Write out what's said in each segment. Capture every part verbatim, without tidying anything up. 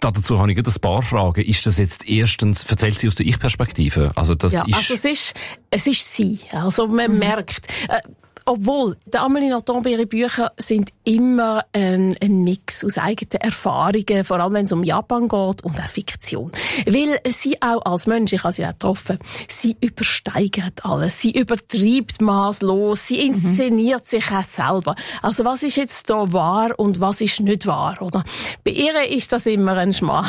dazu habe ich ein paar Fragen. Ist das jetzt erstens, erzählt sie aus der Ich-Perspektive? Also, das ja, ist... also es ist, es ist sie. Also man mhm. merkt, äh, obwohl, der Amélie Nothomb, ihre Bücher sind immer ein, ein Mix aus eigenen Erfahrungen, vor allem wenn es um Japan geht und auch Fiktion. Weil sie auch als Mensch, ich habe sie auch getroffen, sie übersteigert alles, sie übertreibt maßlos, sie inszeniert mhm. sich auch selber. Also was ist jetzt da wahr und was ist nicht wahr, oder? Bei ihr ist das immer ein Schmarrn.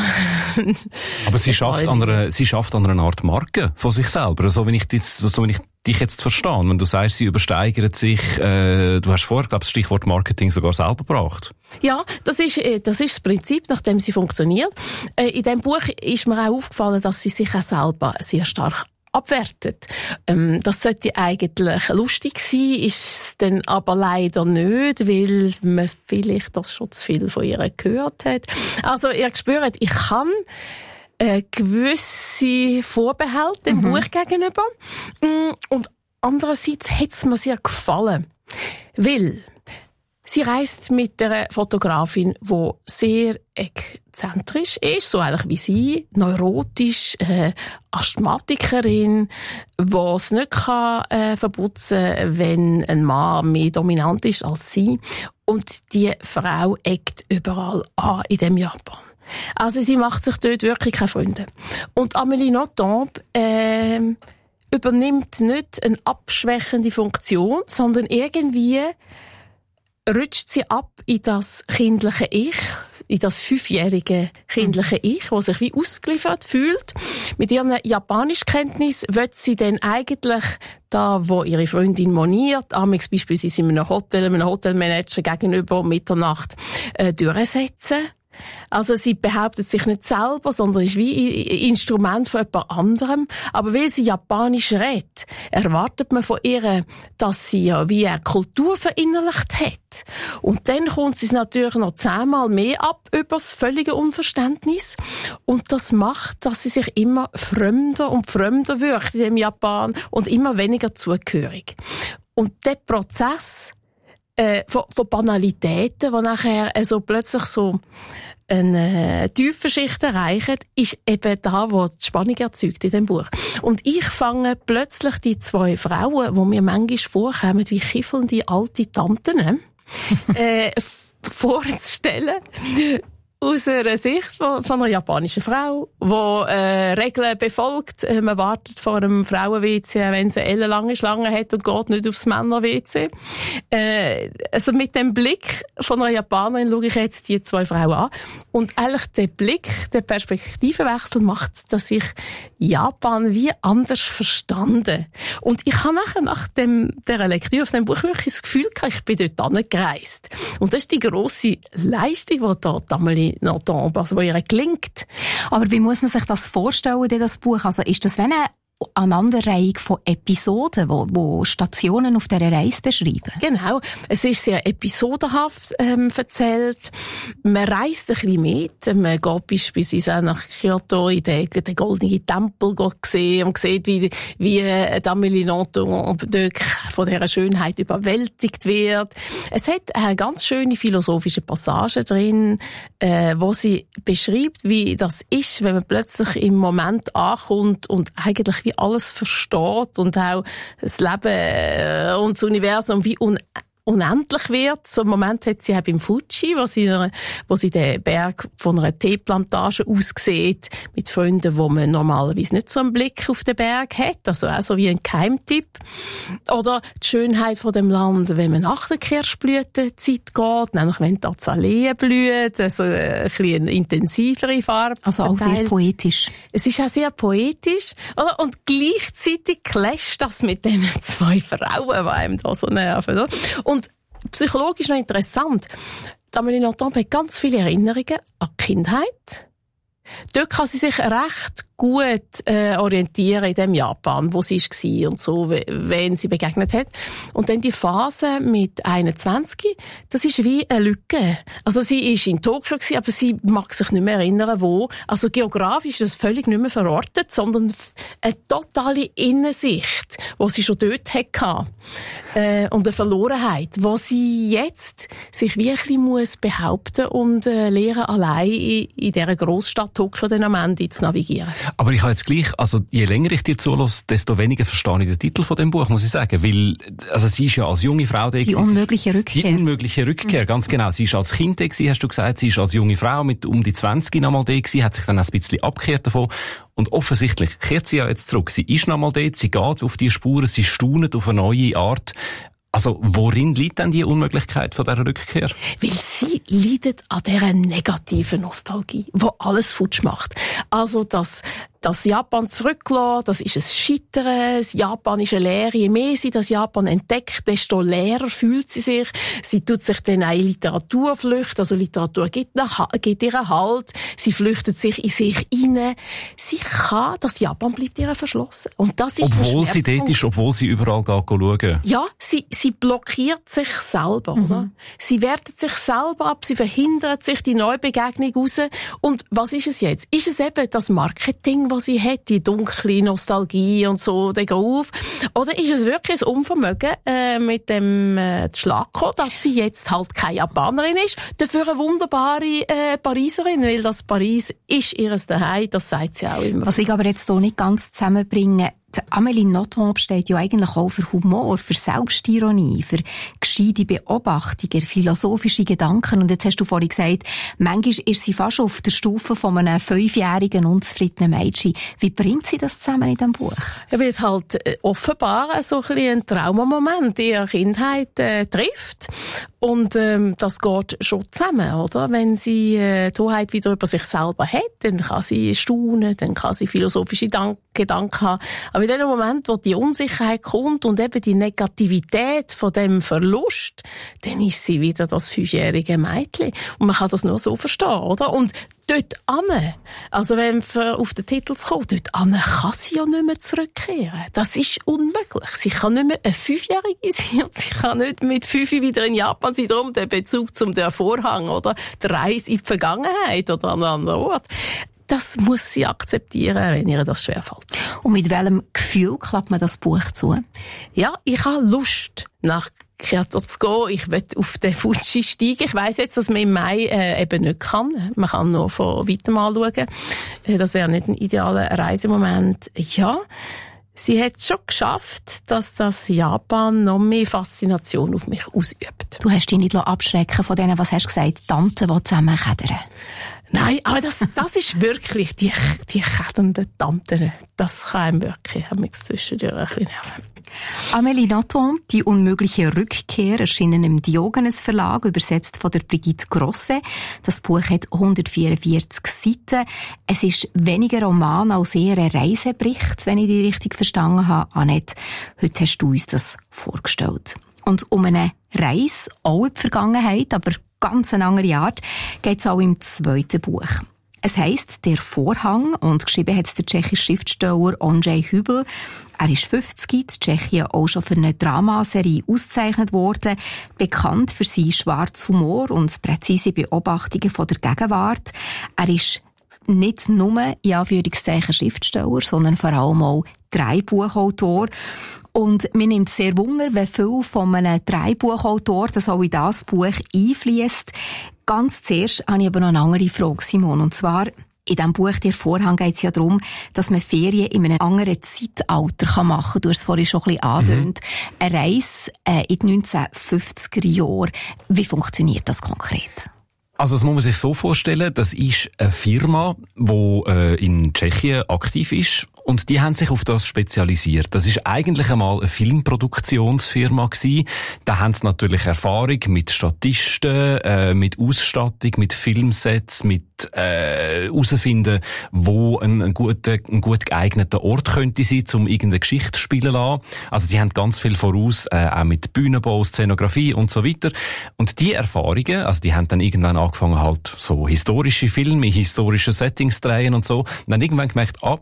Aber sie schafft, an einer, sie schafft an einer Art Marke von sich selber, so wie ich das, so wie ich dich jetzt verstehen, wenn du sagst, sie übersteigert sich, äh, du hast vorher, glaube ich, das Stichwort Marketing sogar selber gebracht. Ja, das ist, das ist das Prinzip, nach dem sie funktioniert. Äh, in diesem Buch ist mir auch aufgefallen, dass sie sich auch selber sehr stark abwertet. Ähm, das sollte eigentlich lustig sein, ist es dann aber leider nicht, weil man vielleicht das schon zu viel von ihr gehört hat. Also, ihr spürt, ich kann Äh, gewisse Vorbehalte dem mhm. Buch gegenüber. Und andererseits hat es mir sehr gefallen. Weil sie reist mit einer Fotografin, die sehr exzentrisch ist, so eigentlich wie sie, neurotisch, äh, Asthmatikerin, die es nicht kann, äh, verputzen, wenn ein Mann mehr dominant ist als sie. Und die Frau eckt überall an in dem Japan. Also sie macht sich dort wirklich keine Freunde. Und Amélie Nothomb äh, übernimmt nicht eine abschwächende Funktion, sondern irgendwie rutscht sie ab in das kindliche Ich, in das fünfjährige kindliche Ich, das sich wie ausgeliefert fühlt. Mit ihren Japanischkenntnis will sie dann eigentlich da, wo ihre Freundin moniert, amigs beispielsweise in einem Hotel, einem Hotelmanager gegenüber um Mitternacht, äh, durchsetzen. Also sie behauptet sich nicht selber, sondern ist wie ein Instrument von jemand anderem. Aber weil sie Japanisch redet, erwartet man von ihr, dass sie ja wie eine Kultur verinnerlicht hat. Und dann kommt sie natürlich noch zehnmal mehr ab über das völlige Unverständnis. Und das macht, dass sie sich immer fremder und fremder wirkt in dem Japan und immer weniger zugehörig. Und der Prozess Äh, von, von Banalitäten, die nachher äh, so plötzlich so eine äh, tiefe Schicht erreichen, ist eben da, wo die Spannung erzeugt in dem Buch. Und ich fange plötzlich die zwei Frauen, die mir manchmal vorkommen, wie kiffelnde alte Tanten, äh, vorzustellen. Aus einer Sicht von, von einer japanischen Frau, die äh, Regeln befolgt. Äh, man wartet vor einem Frauen-W C, wenn sie eine ellenlange Schlange hat und geht nicht aufs Männer-W C. Äh, also mit dem Blick von einer Japanerin schaue ich jetzt die zwei Frauen an. Und eigentlich der Blick, der Perspektivenwechsel macht, dass ich Japan wie anders verstanden. Und ich habe nachher nach dem, der Lektüre auf dem Buch wirklich das Gefühl gehabt, ich bin dort hingereist. Und das ist die grosse Leistung, die dort Amélie Nothomb, also wo ihr gelingt. Aber wie muss man sich das vorstellen, das Buch? Also ist das wie eine Aneinanderreihung von Episoden, wo, wo Stationen auf dieser Reise beschreiben? Genau. Es ist sehr episodenhaft ähm, erzählt. Man reist ein bisschen mit. Man geht beispielsweise auch nach Kyoto in den, den goldenen Tempel sehen und sieht, wie, wie Amélie Nothomb dort von dieser Schönheit überwältigt wird. Es hat eine ganz schöne philosophische Passage drin, äh, wo sie beschreibt, wie das ist, wenn man plötzlich im Moment ankommt und eigentlich wie alles versteht und auch das Leben und das Universum wie un- unendlich wird. So einen Moment hat sie auch beim Fuji, wo sie, wo sie den Berg von einer Teeplantage aus sieht, mit Freunden, wo man normalerweise nicht so einen Blick auf den Berg hat, also auch so wie ein Geheimtipp. Oder die Schönheit von dem Land, wenn man nach der Kirschblütenzeit geht, nämlich wenn die Azaleen blüht, also ein bisschen eine intensivere Farbe. Also auch sehr poetisch. Es ist auch sehr poetisch, oder? Und gleichzeitig clasht das mit diesen zwei Frauen, die einem da so nerven, oder? Und psychologisch noch interessant, Amélie Nothomb hat ganz viele Erinnerungen an die Kindheit, Dort kann sie sich recht gut äh, orientieren in dem Japan, wo sie war und so, wen sie begegnet hat. Und dann die Phase mit einundzwanzig, das ist wie eine Lücke. Also sie ist in Tokio gewesen, aber sie mag sich nicht mehr erinnern, wo. Also geografisch ist das völlig nicht mehr verortet, sondern eine totale Innensicht, die sie schon dort hatte. Äh, und eine Verlorenheit, wo sie jetzt sich wirklich muss behaupten und äh, lernen, allein in, in dieser Grossstadt Tokio dann am Ende zu navigieren. Aber ich habe jetzt gleich, also je länger ich dir zulasse, desto weniger verstehe ich den Titel von dem Buch, muss ich sagen. Weil, also sie ist ja als junge Frau da. Die unmögliche Rückkehr. Die unmögliche Rückkehr, mhm. ganz genau. Sie ist als Kind da gewesen, hast du gesagt. Sie ist als junge Frau mit um die zwanzig noch mal da gewesen, hat sich dann auch ein bisschen abgekehrt davon. Und offensichtlich kehrt sie ja jetzt zurück. Sie ist noch mal dort, sie geht auf die Spuren, sie staunet auf eine neue Art. Also, worin liegt denn die Unmöglichkeit von dieser Rückkehr? Weil sie leidet an dieser negativen Nostalgie, die alles futsch macht. Also, dass das Japan zurücklässt, das ist ein Scheitern, das Japan ist eine Lehre. Je mehr sie das Japan entdeckt, desto leerer fühlt sie sich. Sie tut sich dann auch in Literatur flüchten, also Literatur gibt, nach, gibt ihr Halt. Sie flüchtet sich in sich hinein. Sie kann, das Japan bleibt ihr verschlossen. Und das ist obwohl sie dort ist, obwohl sie überall geht schauen. Ja, sie, sie blockiert sich selber, mhm. oder? Sie wertet sich selber ab, sie verhindert sich die Neubegegnung raus. Und was ist es jetzt? Ist es eben das Marketing, was sie hat, die dunkle Nostalgie und so, der Groove? Oder ist es wirklich das Unvermögen äh, mit dem äh, Schlagko, dass sie jetzt halt keine Japanerin ist, dafür eine wunderbare äh, Pariserin, weil das Paris ist ihres Daheim, das sagt sie auch immer. Was ich aber jetzt hier nicht ganz zusammenbringe, Amélie Nothomb steht ja eigentlich auch für Humor, für Selbstironie, für gescheite Beobachtungen, philosophische Gedanken. Und jetzt hast du vorhin gesagt, manchmal ist sie fast auf der Stufe von einem fünfjährigen, unzufriedenen Mädchen. Wie bringt sie das zusammen in diesem Buch? Ja, weil es halt äh, offenbar so ein bisschen ein Traumamoment in ihrer Kindheit äh, trifft. Und ähm, das geht schon zusammen, oder? Wenn sie äh, die Hoheit wieder über sich selber hat, dann kann sie staunen, dann kann sie philosophische Dank- Gedanken haben. Aber in dem Moment, wo die Unsicherheit kommt und eben die Negativität von dem Verlust, dann ist sie wieder das fünfjährige Mädchen. Und man kann das nur so verstehen, oder? Und dort ane, also wenn wir auf den Titel kommen, dort ane kann sie ja nicht mehr zurückkehren. Das ist unmöglich. Sie kann nicht mehr eine Fünfjährige sein und sie kann nicht mit fünf wieder in Japan sein. Darum der Bezug zum der Vorhang, oder? Die Reise in die Vergangenheit oder an einem anderen Ort. Das muss sie akzeptieren, wenn ihr das schwerfällt. Und mit welchem Gefühl klappt man das Buch zu? Ja, ich habe Lust, nach Kyoto zu gehen. Ich will auf den Fuji steigen. Ich weiss jetzt, dass man im Mai äh, eben nicht kann. Man kann nur von weitem anschauen. Äh, das wäre nicht ein idealer Reisemoment. Ja, sie hat es schon geschafft, dass das Japan noch mehr Faszination auf mich ausübt. Du hast dich nicht abschrecken von denen, was hast du gesagt, Tanten, die zusammen kädern. Nein, aber das, das ist wirklich, die, die kädernden Tanten, das kann einem wirklich zwischendurch ein bisschen nerven. Amélie Nothomb, die unmögliche Rückkehr, erschienen im Diogenes Verlag, übersetzt von der Brigitte Grosse. Das Buch hat hundertvierundvierzig Seiten. Es ist weniger Roman als eher ein Reisebericht, wenn ich die richtig verstanden habe. Annette, heute hast du uns das vorgestellt. Und um eine Reise, auch in die Vergangenheit, aber ganz eine andere Art, geht es auch im zweiten Buch. Es heisst «Der Vorhang» und geschrieben hat es der tschechische Schriftsteller Ondřej Hübl. Er ist fünfzig, in Tschechien auch schon für eine Dramaserie ausgezeichnet worden, bekannt für seinen schwarzen Humor und präzise Beobachtungen von der Gegenwart. Er ist nicht nur, in Anführungszeichen, Schriftsteller, sondern vor allem auch Drehbuchautor. Und mir nimmt es sehr wunder, wie viel von einem Drehbuchautor das auch in das Buch einfliesst. Ganz zuerst habe ich aber noch eine andere Frage, Simon. Und zwar, in diesem Buch «Der Vorhang» geht es ja darum, dass man Ferien in einem anderen Zeitalter machen kann. Du hast es vorhin schon ein bisschen angedeutet. Mhm. Eine Reise äh, in die neunzehnhundertfünfziger Jahre. Wie funktioniert das konkret? Also das muss man sich so vorstellen, das ist eine Firma, die äh, in Tschechien aktiv ist Und die haben sich auf das spezialisiert. Das ist eigentlich einmal eine Filmproduktionsfirma gewesen. Da haben sie natürlich Erfahrung mit Statisten, äh, mit Ausstattung, mit Filmsets, mit äh, herausfinden, wo ein, ein, guter, ein gut geeigneter Ort könnte sein, um irgendeine Geschichte spielen zu lassen. Also die haben ganz viel voraus, äh, auch mit Bühnenbau, Szenografie und so weiter. Und die Erfahrungen, also die haben dann irgendwann angefangen, halt so historische Filme, historische Settings drehen und so. Und dann irgendwann gemerkt, ah,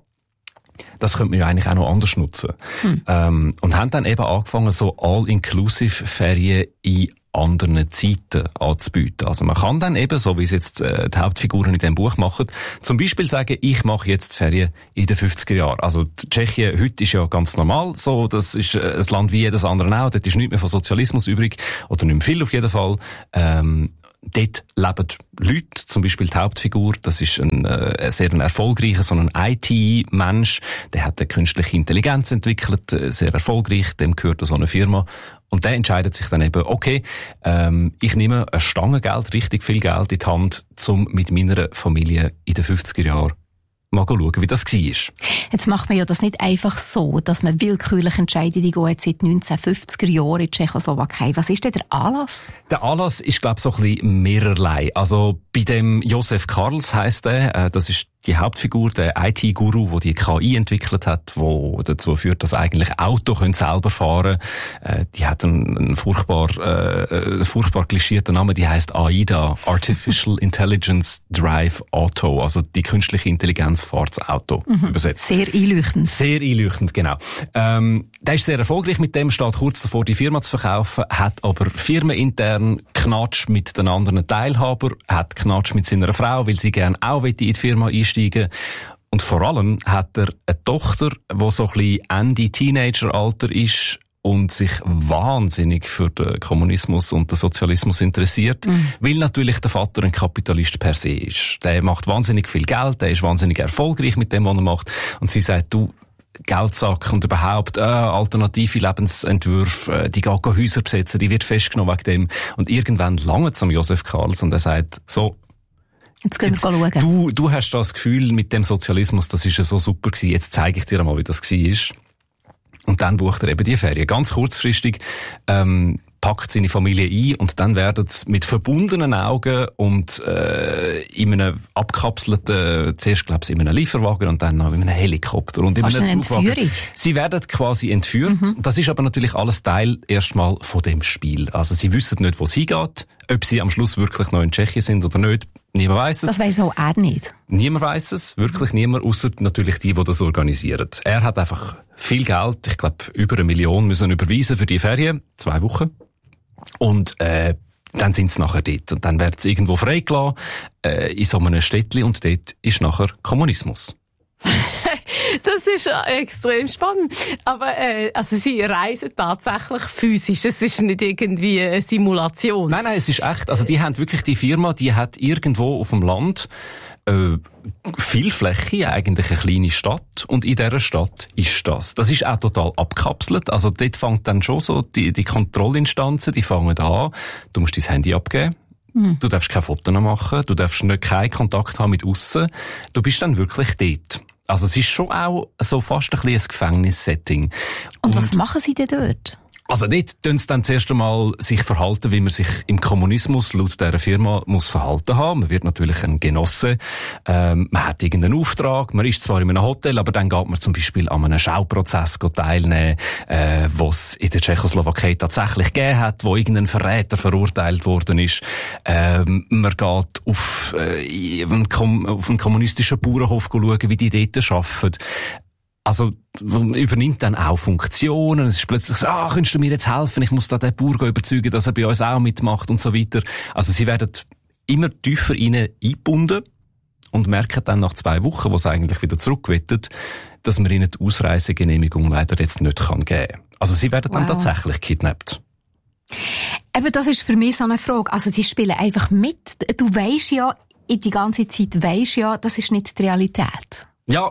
das könnte man ja eigentlich auch noch anders nutzen. Hm. Ähm, und haben dann eben angefangen, so All-Inclusive-Ferien in anderen Zeiten anzubieten. Also man kann dann eben, so wie es jetzt äh, die Hauptfiguren in diesem Buch machen, zum Beispiel sagen, ich mache jetzt Ferien in den fünfziger Jahren. Also Tschechien heute ist ja ganz normal so, das ist äh, ein Land wie jedes andere auch, dort ist nichts mehr von Sozialismus übrig, oder nicht mehr viel auf jeden Fall. Ähm, Dort leben Leute, zum Beispiel die Hauptfigur, das ist ein, äh, sehr ein erfolgreicher, so ein I T-Mensch, der hat eine künstliche Intelligenz entwickelt, äh, sehr erfolgreich, dem gehört so eine Firma. Und der entscheidet sich dann eben, okay, ähm, ich nehme eine Stange Geld, richtig viel Geld in die Hand, um mit meiner Familie in den fünfziger Jahren mal schauen, wie das war. Jetzt macht man ja das nicht einfach so, dass man willkürlich entscheidet, die gehen jetzt seit neunzehnhundertfünfziger Jahren in Tschechoslowakei. Was ist denn der Anlass? Der Anlass ist, glaube ich, so ein bisschen mehrerlei. Also bei dem Josef Karls heisst er, äh, das ist die Hauptfigur, der I T-Guru, der die K I entwickelt hat, wo dazu führt, dass eigentlich Auto können selber fahren. Äh, die hat einen, einen furchtbar, äh, einen furchtbar klischierten Namen, die heißt A I D A, Artificial Intelligence Drive Auto, also die künstliche Intelligenz fährt das Auto, mhm. übersetzt. Sehr einleuchtend. Sehr einleuchtend, genau. Ähm, der ist sehr erfolgreich mit dem, steht kurz davor, die Firma zu verkaufen, hat aber firmenintern Knatsch mit den anderen Teilhabern, hat Knatsch mit seiner Frau, weil sie gerne auch in die Firma einsteigen. Und vor allem hat er eine Tochter, die so ein bisschen Ende Teenageralter ist und sich wahnsinnig für den Kommunismus und den Sozialismus interessiert, mhm. weil natürlich der Vater ein Kapitalist per se ist. Der macht wahnsinnig viel Geld, der ist wahnsinnig erfolgreich mit dem, was er macht. Und sie sagt, du, Geldsack und überhaupt äh, alternative Lebensentwürfe, äh, die geht Häuser besetzen, die wird festgenommen wegen dem. Und irgendwann langt es am Josef Karls und er sagt, so, Jetzt gehen wir schauen. Du, du hast das Gefühl mit dem Sozialismus, das ist ja so super gewesen, jetzt zeige ich dir einmal, wie das war. Und dann bucht er eben die Ferien. Ganz kurzfristig, ähm, packt seine Familie ein und dann werden sie mit verbundenen Augen und äh, in einem abkapselten, zuerst glaube ich in einem Lieferwagen und dann noch in einem Helikopter und in Fast einem eine Zugwagen. Entführung. Sie werden quasi entführt. Mhm. Das ist aber natürlich alles Teil erstmal von dem Spiel. Also sie wissen nicht, wo es hingeht, ob sie am Schluss wirklich noch in Tschechien sind oder nicht. Niemand weiss es. Das weiss auch er nicht. Niemand weiss es, wirklich niemand, ausser natürlich die, die das organisieren. Er hat einfach viel Geld, ich glaube über eine Million müssen überweisen für die Ferien, zwei Wochen. Und äh, dann sind sie nachher dort. Und dann werden sie irgendwo freigelassen, äh, in so einem Städtli, und dort ist nachher Kommunismus. Das ist extrem spannend. Aber äh, also sie reisen tatsächlich physisch. Es ist nicht irgendwie eine Simulation. Nein, nein, es ist echt. Also die haben wirklich, die Firma, die hat irgendwo auf dem Land äh, viel Fläche, eigentlich eine kleine Stadt. Und in dieser Stadt ist das. Das ist auch total abkapselt. Also dort fängt dann schon so, die, die Kontrollinstanzen, die fangen an. Du musst dein Handy abgeben. Mhm. Du darfst keine Fotos machen. Du darfst nicht keinen Kontakt haben mit aussen. Du bist dann wirklich dort. Also es ist schon auch so fast ein bisschen ein Gefängnissetting. Und, und was machen Sie denn dort? Also dort tun sie dann zuerst einmal sich verhalten, wie man sich im Kommunismus laut dieser Firma muss verhalten haben. Man wird natürlich ein Genosse. Ähm, man hat irgendeinen Auftrag. Man ist zwar in einem Hotel, aber dann geht man zum Beispiel an einem Schauprozess teilnehmen, äh, was in der Tschechoslowakei tatsächlich gegeben hat, wo irgendein Verräter verurteilt worden ist. Ähm, man geht auf, äh, auf einen kommunistischen Bauernhof schauen, wie die dort arbeiten. Also, übernimmt dann auch Funktionen. Es ist plötzlich so, ah, könntest du mir jetzt helfen? Ich muss da den Bauern überzeugen, dass er bei uns auch mitmacht und so weiter. Also, sie werden immer tiefer rein eingebunden und merken dann nach zwei Wochen, wo sie eigentlich wieder zurückwettet, dass man ihnen die Ausreisegenehmigung leider jetzt nicht geben kann. Also, sie werden dann wow. tatsächlich kidnappt. Eben, das ist für mich so eine Frage. Also, die spielen einfach mit. Du weisst ja, die ganze Zeit weisst ja, das ist nicht die Realität. Ja.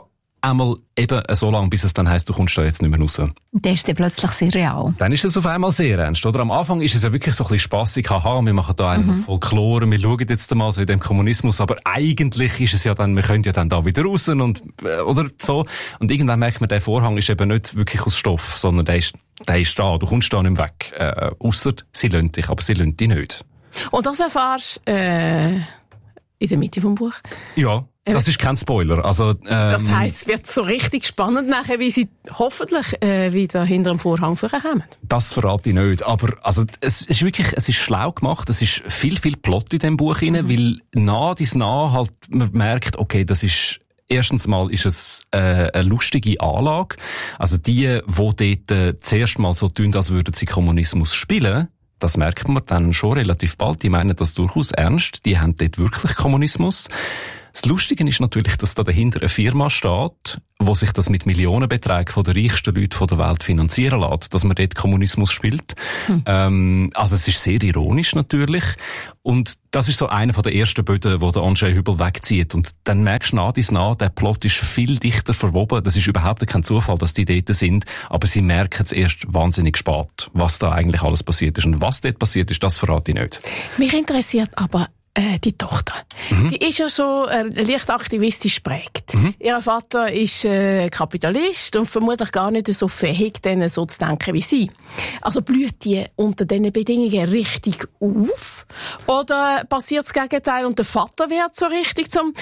einmal eben so lange, bis es dann heisst, du kommst da jetzt nicht mehr raus. Der ist dann plötzlich sehr real. Dann ist es auf einmal sehr ernst, oder? Am Anfang ist es ja wirklich so ein bisschen spassig, haha, wir machen da einen mhm. Folklore, wir schauen jetzt mal so in dem Kommunismus, aber eigentlich ist es ja dann, wir können ja dann da wieder raus und, oder so. Und irgendwann merkt man, der Vorhang ist eben nicht wirklich aus Stoff, sondern der ist, der ist da, du kommst da nicht mehr weg. Äh, ausser, sie lönt dich, aber sie lönt dich nicht. Und das erfährst du, äh, in der Mitte vom Buch? Ja. Das ist kein Spoiler. Also, ähm, das heisst, es wird so richtig spannend nachher, wie sie hoffentlich äh, wieder hinter dem Vorhang vorkommen. Das verrate ich nicht. Aber also, es ist wirklich, es ist schlau gemacht. Es ist viel, viel Plot in dem Buch drin, mhm. weil nah dies nah halt man merkt, okay, das ist erstens mal ist es äh, eine lustige Anlage. Also die, die dort äh, zuerst mal so tun, als würden sie Kommunismus spielen. Das merkt man dann schon relativ bald. Die meinen das durchaus ernst. Die haben dort wirklich Kommunismus. Das Lustige ist natürlich, dass da dahinter eine Firma steht, wo sich das mit Millionenbeträgen von den reichsten Leuten der Welt finanzieren lässt, dass man dort Kommunismus spielt. Hm. Ähm, also es ist sehr ironisch natürlich. Und das ist so einer der ersten Böden, wo der Andrzej Hübel wegzieht. Und dann merkst du nach dies nach, der Plot ist viel dichter verwoben. Das ist überhaupt kein Zufall, dass die dort sind. Aber sie merken es erst wahnsinnig spät, was da eigentlich alles passiert ist. Und was dort passiert ist, das verrate ich nicht. Mich interessiert aber Äh, die Tochter. Mhm. Die ist ja schon äh, leicht aktivistisch prägt. Mhm. Ihr Vater ist äh, Kapitalist und vermutlich gar nicht so fähig, denen so zu denken wie sie. Also blüht die unter diesen Bedingungen richtig auf? Oder passiert das Gegenteil und der Vater wird so richtig zum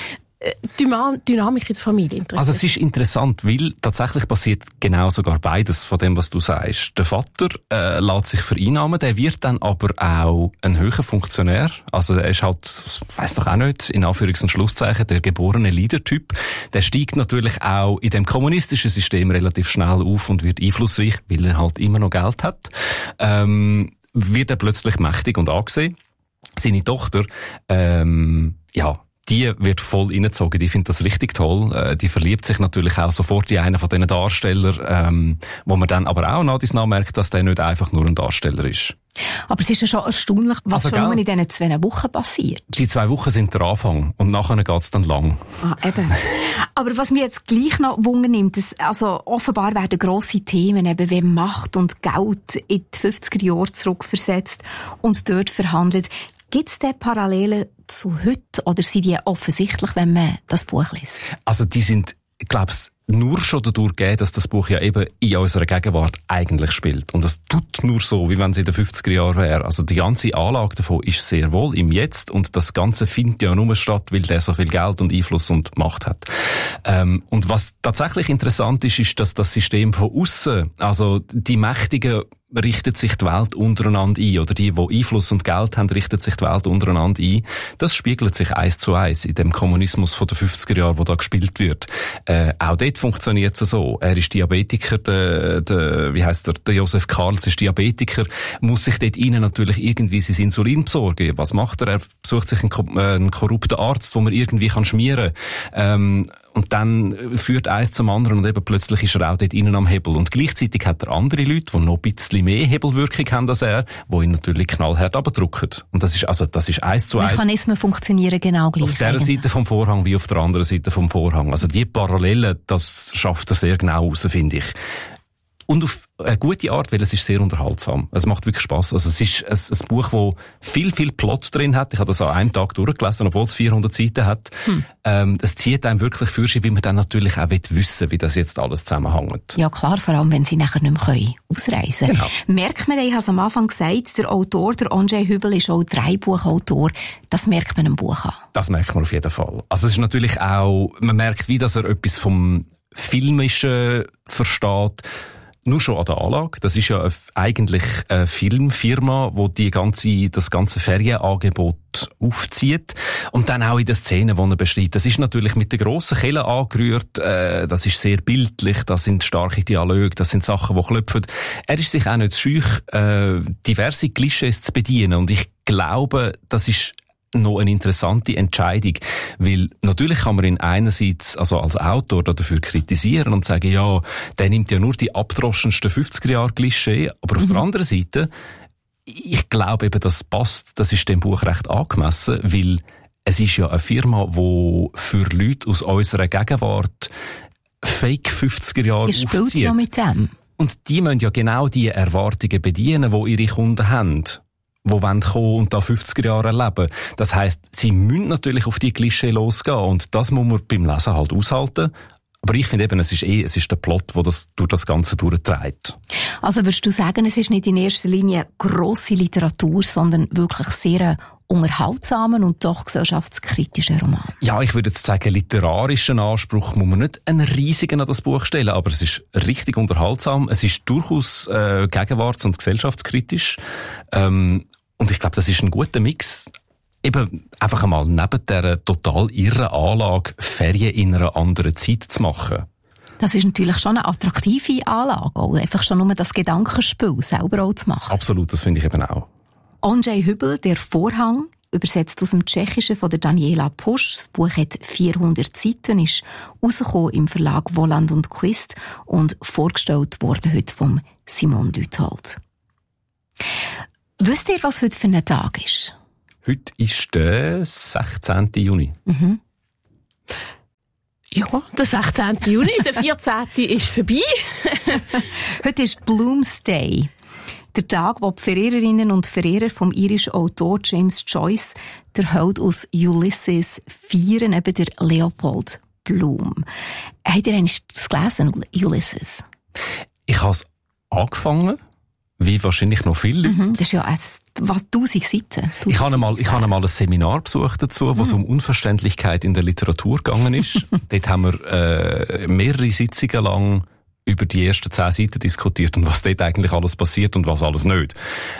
Dynamik in der Familie interessiert? Also es ist interessant, weil tatsächlich passiert genau sogar beides von dem, was du sagst. Der Vater äh, lässt sich vereinnahmen, der wird dann aber auch ein höherer Funktionär. Also er ist halt, weiss doch auch nicht, in Anführungs- und Schlusszeichen, der geborene Leader-Typ. Der steigt natürlich auch in dem kommunistischen System relativ schnell auf und wird einflussreich, weil er halt immer noch Geld hat. Ähm, wird er plötzlich mächtig und angesehen. Seine Tochter, ähm, ja, die wird voll reingezogen. Die findet das richtig toll. Äh, die verliebt sich natürlich auch sofort in einen von diesen Darstellern, ähm, wo man dann aber auch nach dies nach merkt, dass der nicht einfach nur ein Darsteller ist. Aber es ist ja schon erstaunlich, was also, schon in diesen zwei Wochen passiert. Die zwei Wochen sind der Anfang und nachher geht's dann lang. Ah, eben. Aber was mich jetzt gleich noch wundernimmt, ist, also offenbar werden grosse Themen eben wie Macht und Geld in die fünfziger Jahre zurückversetzt und dort verhandelt. Gibt es denn Parallelen zu heute oder sind die offensichtlich, wenn man das Buch liest? Also die sind, ich glaube, nur schon dadurch gegeben, dass das Buch ja eben in unserer Gegenwart eigentlich spielt. Und das tut nur so, wie wenn es in den fünfziger Jahren wäre. Also die ganze Anlage davon ist sehr wohl im Jetzt und das Ganze findet ja nur statt, weil der so viel Geld und Einfluss und Macht hat. Ähm, und was tatsächlich interessant ist, ist, dass das System von aussen, also die Mächtigen, richtet sich die Welt untereinander ein, oder die, die Einfluss und Geld haben, richtet sich die Welt untereinander ein. Das spiegelt sich eins zu eins in dem Kommunismus von den fünfziger Jahren, wo da gespielt wird. Äh, auch dort funktioniert es so. Er ist Diabetiker, der, der, wie heisst der, der Josef Karls ist Diabetiker, muss sich dort innen natürlich irgendwie sein Insulin besorgen. Was macht er? Er sucht sich einen, äh, einen korrupten Arzt, den man irgendwie kann schmieren kann. Ähm, Und dann führt eins zum anderen und eben plötzlich ist er auch dort innen am Hebel. Und gleichzeitig hat er andere Leute, die noch ein bisschen mehr Hebelwirkung haben als er, die ihn natürlich knallhart abdrücken. Und das ist, also, das ist eins zu eins. Mechanismen funktionieren genau gleich. Auf der Seite vom Vorhang wie auf der anderen Seite vom Vorhang. Also die Parallelen, das schafft er sehr genau raus, finde ich. Und auf eine gute Art, weil es ist sehr unterhaltsam. Es macht wirklich Spass. Also es ist ein, ein Buch, das viel, viel Plot drin hat. Ich habe das an einem Tag durchgelesen, obwohl es vierhundert Seiten hat. Hm. Ähm, es zieht einem wirklich für sich, weil man dann natürlich auch wissen will, wie das jetzt alles zusammenhängt. Ja klar, vor allem, wenn sie nachher nicht mehr ausreisen können. Genau. Merkt man, ich habe es am Anfang gesagt, der Autor, der Andrzej Hübel, ist auch Dreibuchautor. Das merkt man im Buch an. Das merkt man auf jeden Fall. Also es ist natürlich auch, man merkt, wie dass er etwas vom Filmischen versteht. Nur schon an der Anlage. Das ist ja eigentlich eine Filmfirma, die die ganze, das ganze Ferienangebot aufzieht. Und dann auch in den Szenen, die er beschreibt. Das ist natürlich mit der grossen Kelle angerührt. Äh, das ist sehr bildlich. Das sind starke Dialoge. Das sind Sachen, die klopfen. Er ist sich auch nicht zu scheu, äh, diverse Klischees zu bedienen. Und ich glaube, das ist noch eine interessante Entscheidung, weil natürlich kann man ihn einerseits also als Autor dafür kritisieren und sagen, ja, der nimmt ja nur die abdroschensten fünfziger-Jahre-Klischee, aber auf mhm. der anderen Seite, ich glaube eben, das passt, das ist dem Buch recht angemessen, weil es ist ja eine Firma, die für Leute aus unserer Gegenwart Fake fünfziger Jahre aufzieht. Die spielt ja mit dem. Und die müssen ja genau die Erwartungen bedienen, die ihre Kunden haben, die wollen kommen und da fünfziger Jahre erleben. Das heisst, sie müssen natürlich auf die Klischee losgehen und das muss man beim Lesen halt aushalten. Aber ich finde eben, es ist eh, es ist der Plot, der das durch das Ganze durchträgt. Also würdest du sagen, es ist nicht in erster Linie grosse Literatur, sondern wirklich sehr unterhaltsamen und doch gesellschaftskritischen Roman? Ja, ich würde jetzt sagen, literarischen Anspruch muss man nicht einen riesigen an das Buch stellen, aber es ist richtig unterhaltsam. Es ist durchaus äh, gegenwarts- und gesellschaftskritisch. Ähm, und ich glaube, das ist ein guter Mix. Eben einfach einmal neben dieser total irren Anlage Ferien in einer anderen Zeit zu machen. Das ist natürlich schon eine attraktive Anlage, auch einfach schon nur das Gedankenspiel selber auch zu machen. Absolut, das finde ich eben auch. Andrzej Hübel, «Der Vorhang», übersetzt aus dem Tschechischen von der Daniela Pusch. Das Buch hat vierhundert Seiten, ist rausgekommen im Verlag Woland und Quist und vorgestellt worden heute vom Simon Lüthold. Wisst ihr, was heute für ein Tag ist? Heute ist der sechzehnten Juni. Mhm. Ja, der sechzehnten Juni, der vierzehnten ist vorbei. Heute ist Bloomsday. Der Tag, wo die Verehrerinnen und Verehrer vom irischen Autor James Joyce, der Held aus Ulysses, feiern, eben der Leopold Bloom. Habt ihr eigentlich das gelesen, Ulysses? Ich habe es angefangen, wie wahrscheinlich noch viele Leute. Mhm, das ist ja ein, was, tausend Seiten. Tausend ich habe mal, ich habe mal ein Seminar besucht dazu, wo es mhm. um Unverständlichkeit in der Literatur gegangen ist. Dort haben wir äh, mehrere Sitzungen lang über die ersten zehn Seiten diskutiert und was dort eigentlich alles passiert und was alles nicht.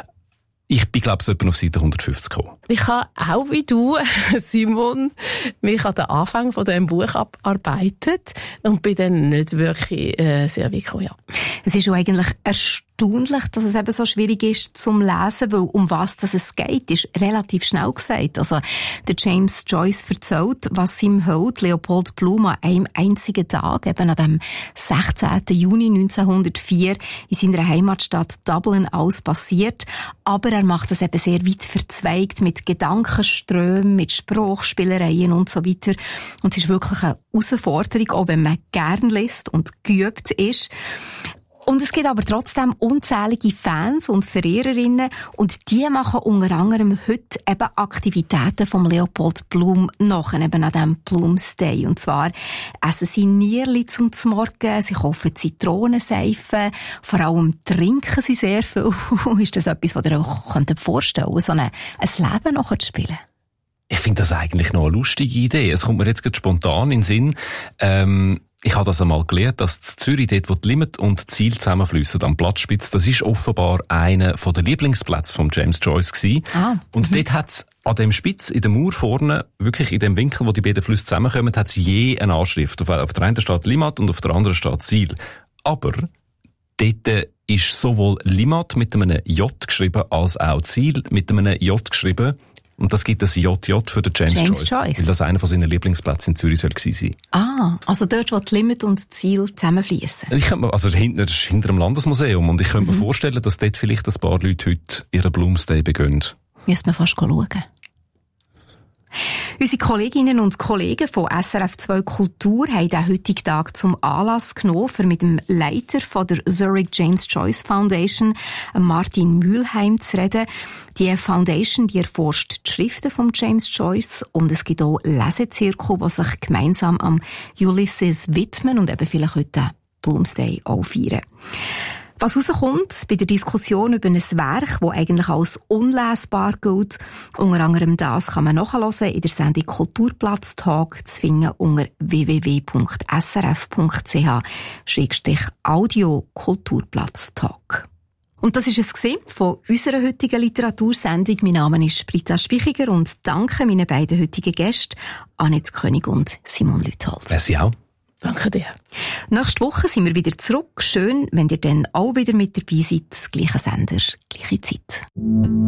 Ich bin, glaube ich, so etwa auf Seite hundertfünfzig gekommen. Ich habe auch wie du, Simon, mich an den Anfang von diesem Buch abarbeitet und bin dann nicht wirklich äh, sehr weit gekommen, ja. Es ist ja eigentlich erstaunlich, dass es eben so schwierig ist zum Lesen, weil um was das es geht, ist relativ schnell gesagt. Also der James Joyce erzählt, was seinem Held Leopold Bloom an einem einzigen Tag, eben an dem sechzehnten Juni neunzehnhundertvier, in seiner Heimatstadt Dublin alles passiert. Aber er macht das eben sehr weit verzweigt mit Gedankenströmen, mit Sprachspielereien und so weiter. Und es ist wirklich eine Herausforderung, auch wenn man gern liest und geübt ist. Und es gibt aber trotzdem unzählige Fans und Verehrerinnen und die machen unter anderem heute eben Aktivitäten vom Leopold Bloom nach, eben an diesem Bloomsday. Und zwar essen sie Nierli zum Morgen, sie kaufen Zitronenseife, vor allem trinken sie sehr viel. Ist das etwas, was ihr euch vorstellen könnt, so ein, ein Leben nachher zu spielen? Ich finde das eigentlich noch eine lustige Idee. Es kommt mir jetzt gerade spontan in den Sinn. Ähm Ich habe das einmal gelernt, dass in Zürich, dort wo die Limit und die Ziel zusammenfliessen, am Platzspitz, das ist offenbar einer von den Lieblingsplätzen von James Joyce gewesen. Ah, und mhm. dort hat es an dem Spitz, in der Mauer vorne, wirklich in dem Winkel, wo die beiden Flüsse zusammenkommen, hat es je eine Anschrift. Auf, auf der einen steht Limmat und auf der anderen steht Ziel. Aber dort ist sowohl Limmat mit einem J geschrieben, als auch Ziel mit einem J geschrieben. Und das gibt das J J für den James, James Joyce, Joyce. weil das einer von seinen Lieblingsplätzen in Zürich soll gewesen sein. Ah, also dort, wo die Limit und das Ziel zusammenfließen. Ich könnte mir, also hinter, das ist hinter dem Landesmuseum und ich könnte mhm. mir vorstellen, dass dort vielleicht ein paar Leute heute ihren Bloomsday begehen. Müssen wir fast schauen. Unsere Kolleginnen und Kollegen von S R F zwei Kultur haben den heutigen Tag zum Anlass genommen, für mit dem Leiter von der Zurich James Joyce Foundation, Martin Mühlheim, zu reden. Die Foundation, die erforscht die Schriften von James Joyce und es gibt auch Lesezirkel, die sich gemeinsam am Ulysses widmen und eben vielleicht heute den Bloomsday auch feiern. Was rauskommt bei der Diskussion über ein Werk, das eigentlich als unlesbar gilt, unter anderem das kann man nachhören in der Sendung Kulturplatz Talk zu finden unter w w w punkt s r f punkt c h slash audio Kulturplatz Talk. Und das war es von unserer heutigen Literatursendung. Mein Name ist Britta Spichiger und danke meinen beiden heutigen Gästen, Annette König und Simon Lüthold. Merci auch. Danke dir. Nächste Woche sind wir wieder zurück. Schön, wenn ihr dann auch wieder mit dabei seid. Gleicher Sender, gleiche Zeit.